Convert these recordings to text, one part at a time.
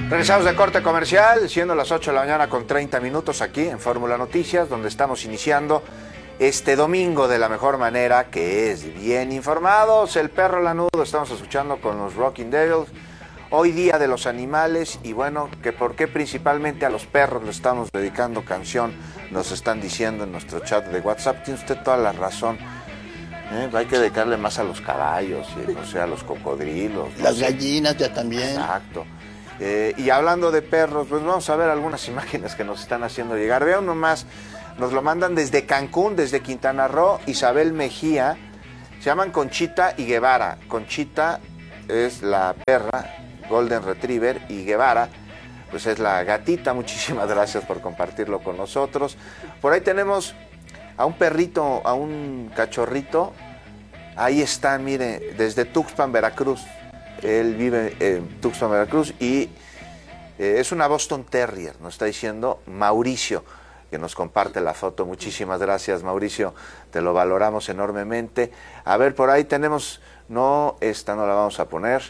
Regresamos de corte comercial, siendo las 8 de la mañana con 30 minutos aquí en Fórmula Noticias, donde estamos iniciando este domingo de la mejor manera, que es bien informados. El perro lanudo, estamos escuchando con los Rocking Devils. Hoy día de los animales, y bueno, que por qué principalmente a los perros le estamos dedicando canción, nos están diciendo en nuestro chat de WhatsApp. Tiene usted toda la razón. Hay que dedicarle más a los caballos, y, no sé, a los cocodrilos. Las gallinas ya también. Exacto. Y hablando de perros, pues vamos a ver algunas imágenes que nos están haciendo llegar. Vea uno más, nos lo mandan desde Cancún, desde Quintana Roo, Isabel Mejía. Se llaman Conchita y Guevara. Conchita es la perra, Golden Retriever, y Guevara, pues es la gatita. Muchísimas gracias por compartirlo con nosotros. Por ahí tenemos a un perrito, a un cachorrito. Ahí está, mire, desde Tuxpan, Veracruz. Él vive en Tuxpan, Veracruz, y es una Boston Terrier, nos está diciendo Mauricio, que nos comparte la foto. Muchísimas gracias, Mauricio, te lo valoramos enormemente. A ver, por ahí tenemos, no, esta no la vamos a poner.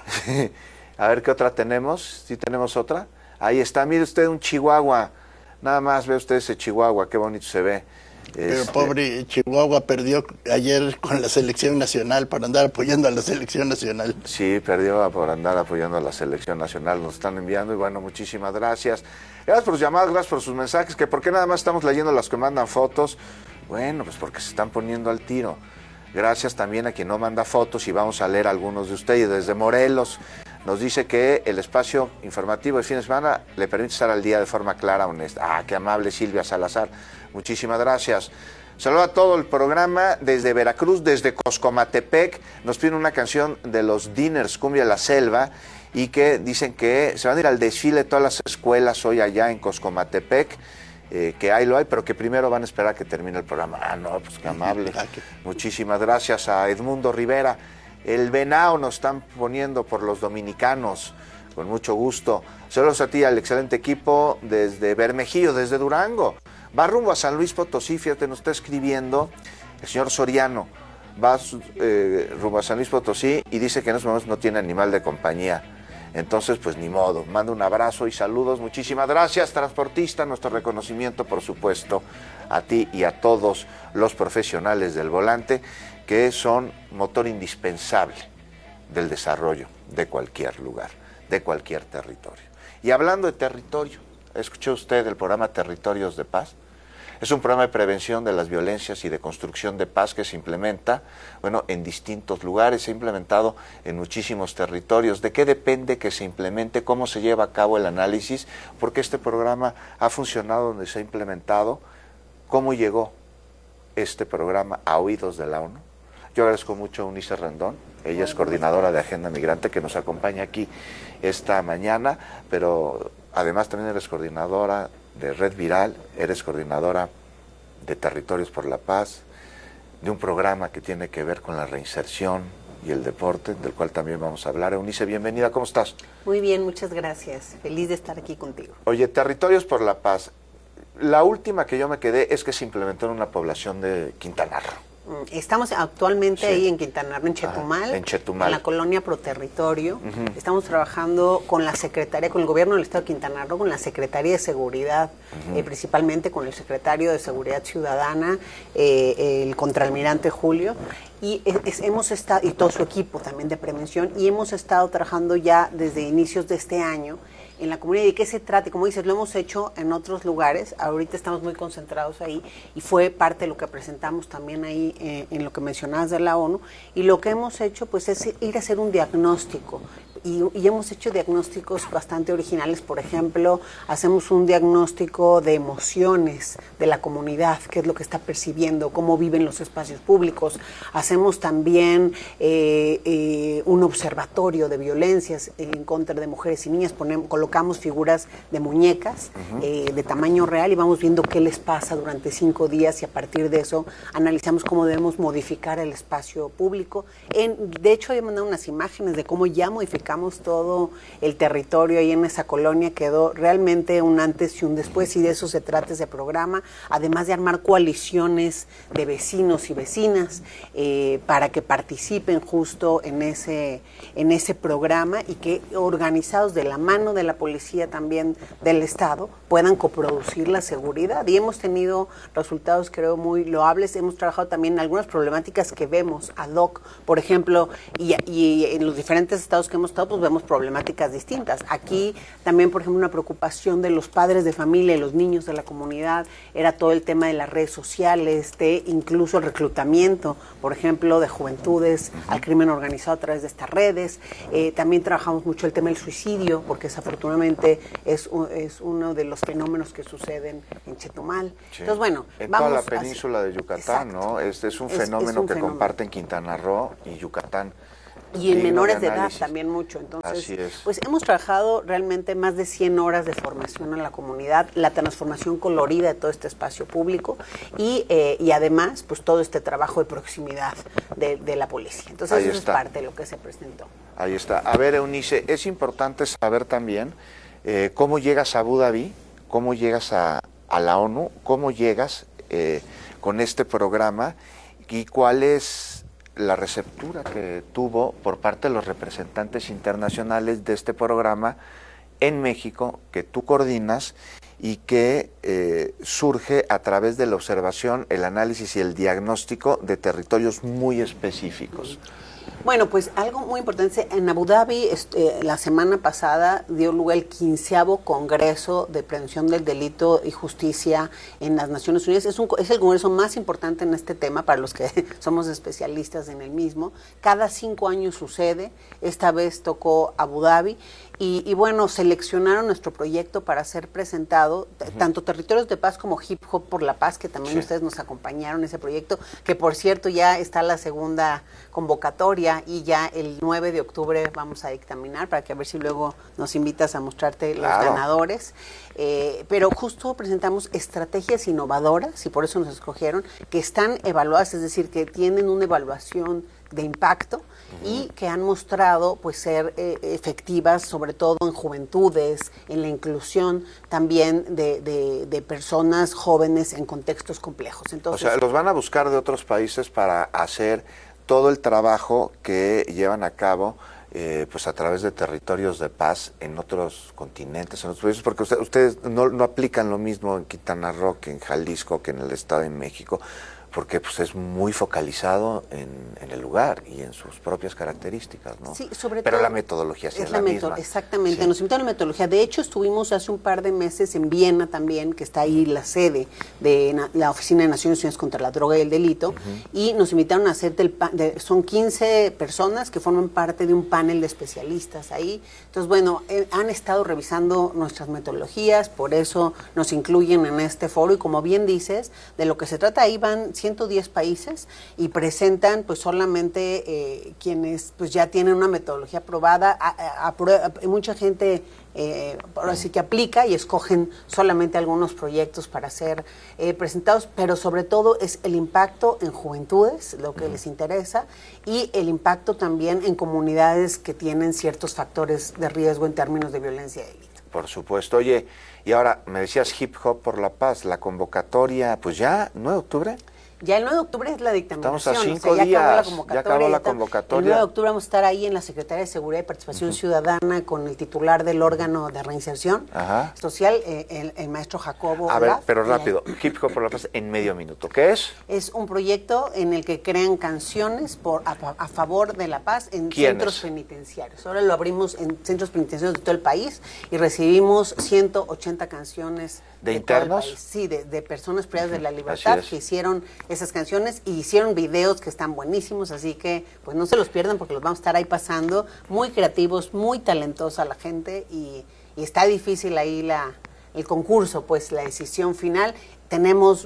A ver, ¿qué otra tenemos? ¿Sí tenemos otra? Ahí está, mire usted un chihuahua, nada más ve usted ese chihuahua, qué bonito se ve. Pero pobre Chihuahua perdió ayer con la selección nacional por andar apoyando a la selección nacional. Sí, perdió por andar apoyando a la selección nacional, nos están enviando, y bueno, muchísimas gracias. Gracias por sus llamadas, gracias por sus mensajes, que por qué nada más estamos leyendo las que mandan fotos. Bueno, pues porque se están poniendo al tiro. Gracias también a quien no manda fotos, y vamos a leer algunos de ustedes. Desde Morelos nos dice que el espacio informativo de fin de semana le permite estar al día de forma clara, honesta. Ah, qué amable Silvia Salazar. Muchísimas gracias. Saludo a todo el programa desde Veracruz, desde Coscomatepec. Nos piden una canción de los Diners, Cumbia de la Selva, y que dicen que se van a ir al desfile de todas las escuelas hoy allá en Coscomatepec, que ahí lo hay, pero que primero van a esperar a que termine el programa. Ah, no, pues qué amable. Muchísimas gracias a Edmundo Rivera. El venao nos están poniendo por los dominicanos, con mucho gusto. Saludos a ti, al excelente equipo desde Bermejillo, desde Durango. Va rumbo a San Luis Potosí, fíjate, nos está escribiendo el señor Soriano. Va rumbo a San Luis Potosí y dice que en estos momentos no tiene animal de compañía. Entonces, pues ni modo. Manda un abrazo y saludos. Muchísimas gracias, transportista. Nuestro reconocimiento, por supuesto, a ti y a todos los profesionales del volante, que son motor indispensable del desarrollo de cualquier lugar, de cualquier territorio. Y hablando de territorio, ¿escuchó usted el programa Territorios de Paz? Es un programa de prevención de las violencias y de construcción de paz que se implementa, bueno, en distintos lugares, se ha implementado en muchísimos territorios. ¿De qué depende que se implemente? ¿Cómo se lleva a cabo el análisis? ¿Por qué este programa ha funcionado donde se ha implementado? ¿Cómo llegó este programa a oídos de la ONU? Yo agradezco mucho a Eunice Rendón, ella es coordinadora de Agenda Migrante, que nos acompaña aquí esta mañana, pero además también eres coordinadora de Red Viral, eres coordinadora de Territorios por la Paz, de un programa que tiene que ver con la reinserción y el deporte, del cual también vamos a hablar. Eunice, bienvenida, ¿cómo estás? Muy bien, muchas gracias. Feliz de estar aquí contigo. Oye, Territorios por la Paz, la última que yo me quedé es que se implementó en una población de Quintana Roo. Estamos actualmente ahí en Quintana Roo, en Chetumal, en la colonia Proterritorio. Estamos trabajando con la Secretaría, con el Gobierno del Estado de Quintana Roo, con la Secretaría de Seguridad, principalmente con el Secretario de Seguridad Ciudadana, el Contraalmirante Julio, y hemos estado, y todo su equipo también de prevención, y hemos estado trabajando ya desde inicios de este año en la comunidad. ¿De qué se trata? Como dices, lo hemos hecho en otros lugares, ahorita estamos muy concentrados ahí, y fue parte de lo que presentamos también ahí en lo que mencionabas de la ONU, y lo que hemos hecho pues es ir a hacer un diagnóstico, y hemos hecho diagnósticos bastante originales. Por ejemplo, hacemos un diagnóstico de emociones de la comunidad, qué es lo que está percibiendo, cómo viven los espacios públicos. Hacemos también un observatorio de violencias en contra de mujeres y niñas, colocamos figuras de muñecas de tamaño real y vamos viendo qué les pasa durante 5 días, y a partir de eso analizamos cómo debemos modificar el espacio público. De hecho, he mandado unas imágenes de cómo ya modificamos abarcamos todo el territorio ahí en esa colonia, quedó realmente un antes y un después, y de eso se trata ese programa, además de armar coaliciones de vecinos y vecinas para que participen justo en ese programa y que organizados de la mano de la policía también del Estado puedan coproducir la seguridad. Y hemos tenido resultados, creo, muy loables. Hemos trabajado también en algunas problemáticas que vemos ad hoc, por ejemplo, y en los diferentes estados que hemos estado, pues vemos problemáticas distintas. Aquí también, por ejemplo, una preocupación de los padres de familia y los niños de la comunidad era todo el tema de las redes sociales, de incluso el reclutamiento, por ejemplo, de juventudes al crimen organizado a través de estas redes. También trabajamos mucho el tema del suicidio, porque desafortunadamente es uno de los fenómenos que suceden en Chetumal. Sí. Entonces, bueno, en vamos toda la península de Yucatán, exacto. ¿no? Es un fenómeno un que fenómeno. comparten Quintana Roo y Yucatán. Y en Digno menores de edad análisis. también mucho. Entonces, Así es. pues hemos trabajado realmente más de 100 horas de formación en la comunidad, la transformación colorida de todo este espacio público y además, pues todo este trabajo de proximidad de la policía. Entonces, Ahí eso está. es parte de lo que se presentó. Ahí está. A ver, Eunice, es importante saber también cómo llegas a Abu Dhabi, cómo llegas a la ONU, cómo llegas con este programa y cuál es la receptura que tuvo por parte de los representantes internacionales de este programa en México, que tú coordinas y que surge a través de la observación, el análisis y el diagnóstico de territorios muy específicos. Bueno, pues algo muy importante, en Abu Dhabi la semana pasada dio lugar el 15º Congreso de Prevención del Delito y Justicia en las Naciones Unidas. Es el congreso más importante en este tema para los que somos especialistas en el mismo. Cada 5 años sucede, esta vez tocó Abu Dhabi y bueno, seleccionaron nuestro proyecto para ser presentado, tanto Territorios de Paz como Hip Hop por la Paz, que también ustedes nos acompañaron en ese proyecto, que por cierto ya está la segunda convocatoria y ya el 9 de octubre vamos a dictaminar para que a ver si luego nos invitas a mostrarte los ganadores. Pero justo presentamos estrategias innovadoras y por eso nos escogieron, que están evaluadas, es decir, que tienen una evaluación de impacto y que han mostrado pues ser efectivas, sobre todo en juventudes, en la inclusión también de personas jóvenes en contextos complejos. Entonces, o sea, los van a buscar de otros países para hacer todo el trabajo que llevan a cabo pues a través de territorios de paz en otros continentes, en otros países, porque ustedes no aplican lo mismo en Quintana Roo que en Jalisco, que en el Estado de México, porque pues es muy focalizado en el lugar y en sus propias características, ¿no? Sí, sobre pero todo la metodología sí es la misma. Exactamente, Sí. nos invitaron a la metodología. De hecho, estuvimos hace un par de meses en Viena también, que está ahí la sede de la Oficina de Naciones Unidas contra la Droga y el Delito, y nos invitaron a hacer son 15 personas que forman parte de un panel de especialistas ahí. Entonces, bueno, han estado revisando nuestras metodologías, por eso nos incluyen en este foro, y como bien dices, de lo que se trata ahí van 110 países y presentan pues solamente quienes pues ya tienen una metodología aprobada, mucha gente ahora sí que aplica y escogen solamente algunos proyectos para ser presentados, pero sobre todo es el impacto en juventudes, lo que les interesa, y el impacto también en comunidades que tienen ciertos factores de riesgo en términos de violencia y delito. Por supuesto. Oye, y ahora me decías Hip Hop por la Paz, la convocatoria, pues ya, 9 de octubre. Ya el 9 de octubre es la dictaminación. Estamos a 5 ya días, acabó ya acabó la El convocatoria. 9 de octubre vamos a estar ahí en la Secretaría de Seguridad y Participación Ciudadana con el titular del órgano de reinserción social, el maestro Jacobo A ver, Olaf. pero rápido, Hip Hop por la Paz en medio minuto. ¿Qué es? Es un proyecto en el que crean canciones a favor de la paz en ¿Quiénes? centros penitenciarios. Ahora lo abrimos en centros penitenciarios de todo el país y recibimos 180 canciones. ¿De todo el internos? país. Sí, de personas privadas de la Así libertad es. que hicieron esas canciones y hicieron videos que están buenísimos, así que pues no se los pierdan porque los vamos a estar ahí pasando, muy creativos, muy talentosa la gente y está difícil ahí el concurso, pues la decisión final. Tenemos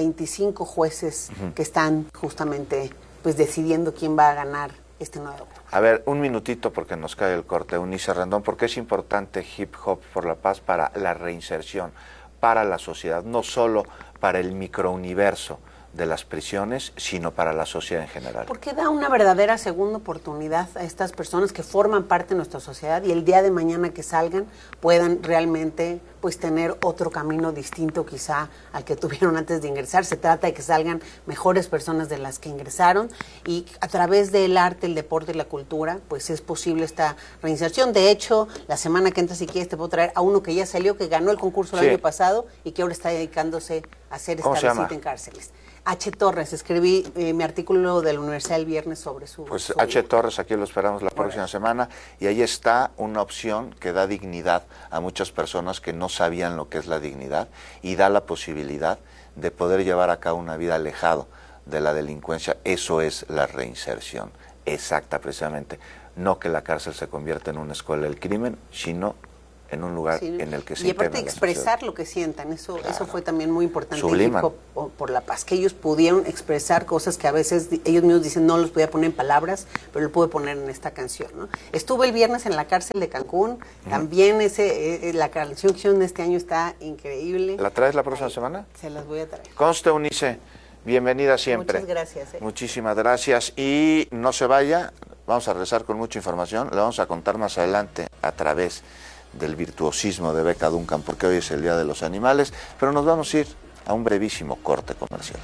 25 jueces que están justamente pues decidiendo quién va a ganar este 9 de octubre. A ver, un minutito porque nos cae el corte. Eunice Rendón, ¿por qué es importante Hip Hop por la Paz para la reinserción, para la sociedad, no solo para el microuniverso de las prisiones, sino para la sociedad en general. Porque da una verdadera segunda oportunidad a estas personas que forman parte de nuestra sociedad y el día de mañana que salgan puedan realmente pues tener otro camino distinto quizá al que tuvieron antes de ingresar. Se trata de que salgan mejores personas de las que ingresaron y a través del arte, el deporte y la cultura pues es posible esta reinserción. De hecho, la semana que entra, si quieres, te puedo traer a uno que ya salió, que ganó el concurso el año pasado y que ahora está dedicándose a hacer esta visita en cárceles. H. Torres, escribí mi artículo de la Universidad el viernes sobre su... Pues H. Torres, aquí lo esperamos la próxima semana, y ahí está una opción que da dignidad a muchas personas que no sabían lo que es la dignidad y da la posibilidad de poder llevar a cabo una vida alejado de la delincuencia. Eso es la reinserción exacta, precisamente. No que la cárcel se convierta en una escuela del crimen, sino en un lugar en el que se y aparte interna expresar lo que sienten, eso fue también muy importante. Subliman. En Hip Hop por la Paz, que ellos pudieron expresar cosas que a veces ellos mismos dicen no los podía poner en palabras, pero lo pude poner en esta canción, ¿no? Estuve el viernes en la cárcel de Cancún, también la canción que hicieron este año está increíble. ¿La traes la próxima semana? Se las voy a traer. Conste, Eunice, bienvenida siempre. Muchas gracias. Muchísimas gracias, y no se vaya, vamos a regresar con mucha información, le vamos a contar más adelante a través del virtuosismo de Beca Duncan, porque hoy es el Día de los Animales, pero nos vamos a ir a un brevísimo corte comercial.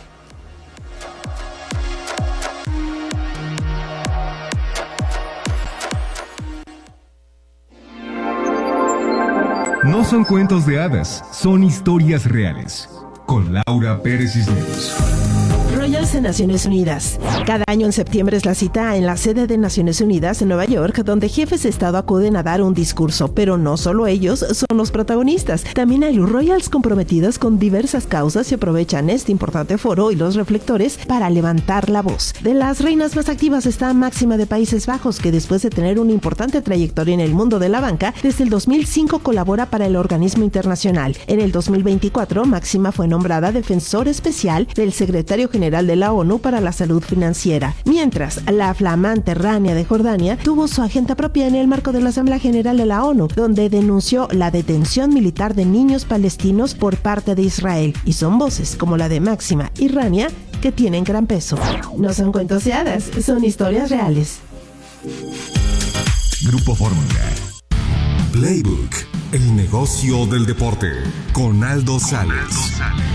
No son cuentos de hadas, son historias reales. Con Laura Pérez Cisneros. Royals de Naciones Unidas. Cada año en septiembre es la cita en la sede de Naciones Unidas en Nueva York, donde jefes de Estado acuden a dar un discurso, pero no solo ellos son los protagonistas. También hay Royals comprometidos con diversas causas y aprovechan este importante foro y los reflectores para levantar la voz. De las reinas más activas está Máxima de Países Bajos, que después de tener una importante trayectoria en el mundo de la banca, desde el 2005 colabora para el organismo internacional. En el 2024, Máxima fue nombrada defensor especial del secretario general de la ONU para la salud financiera, mientras la flamante Rania de Jordania tuvo su agenda propia en el marco de la Asamblea General de la ONU, donde denunció la detención militar de niños palestinos por parte de Israel, y son voces como la de Máxima y Rania que tienen gran peso. No son cuentos de hadas, son historias reales. Grupo Fórmula. Playbook, el negocio del deporte, con Aldo Sales.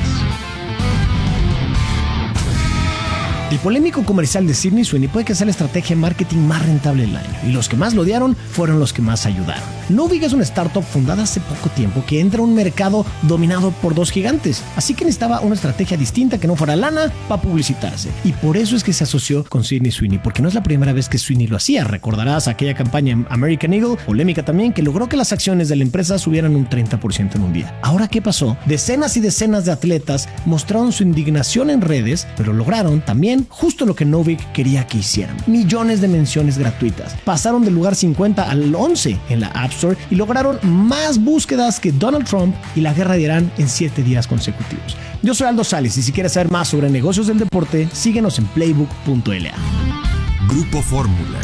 El polémico comercial de Sydney Sweeney puede que sea la estrategia de marketing más rentable del año, y los que más lo odiaron fueron los que más ayudaron. Novig es una startup fundada hace poco tiempo que entra a un mercado dominado por dos gigantes, así que necesitaba una estrategia distinta que no fuera lana para publicitarse, y por eso es que se asoció con Sydney Sweeney, porque no es la primera vez que Sweeney lo hacía. Recordarás aquella campaña American Eagle, polémica también, que logró que las acciones de la empresa subieran un 30% en un día. Ahora, ¿qué pasó? Decenas y decenas de atletas mostraron su indignación en redes, pero lograron también justo lo que Novig quería que hicieran: millones de menciones gratuitas. Pasaron del lugar 50 al 11 en la App Store y lograron más búsquedas que Donald Trump y la guerra de Irán en 7 días consecutivos. Yo soy Aldo Sales, y si quieres saber más sobre negocios del deporte, síguenos en playbook.la. Grupo Fórmula.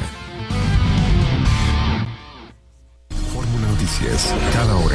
Fórmula Noticias, cada hora.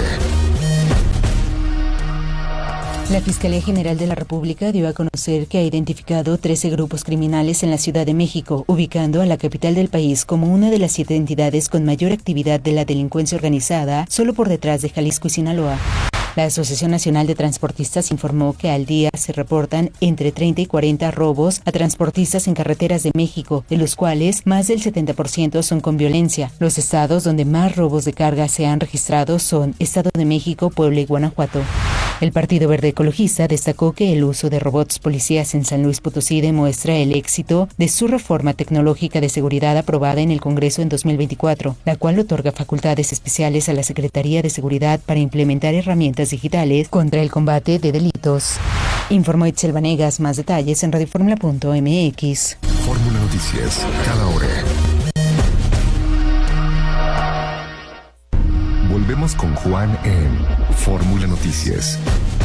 La Fiscalía General de la República dio a conocer que ha identificado 13 grupos criminales en la Ciudad de México, ubicando a la capital del país como una de las 7 entidades con mayor actividad de la delincuencia organizada, solo por detrás de Jalisco y Sinaloa. La Asociación Nacional de Transportistas informó que al día se reportan entre 30 y 40 robos a transportistas en carreteras de México, de los cuales más del 70% son con violencia. Los estados donde más robos de carga se han registrado son Estado de México, Puebla y Guanajuato. El Partido Verde Ecologista destacó que el uso de robots policías en San Luis Potosí demuestra el éxito de su reforma tecnológica de seguridad aprobada en el Congreso en 2024, la cual otorga facultades especiales a la Secretaría de Seguridad para implementar herramientas digitales contra el combate de delitos. Informó Itzel Vanegas. Más detalles en radioformula.mx. Fórmula Noticias, cada hora. Volvemos con Juan en Fórmula Noticias.